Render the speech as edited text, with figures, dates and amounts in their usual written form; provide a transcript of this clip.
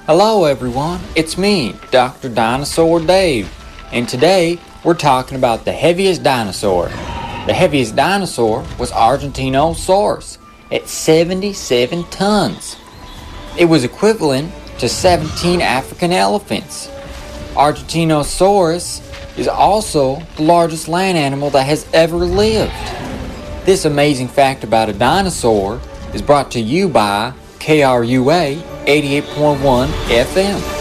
Hello everyone, it's me, Dr. Dinosaur Dave, and today we're talking about the heaviest dinosaur. The heaviest dinosaur was Argentinosaurus at 77 tons. It was equivalent to 17 African elephants. Argentinosaurus is also the largest land animal that has ever lived. This amazing fact about a dinosaur is brought to you by KRUA 88.1 FM.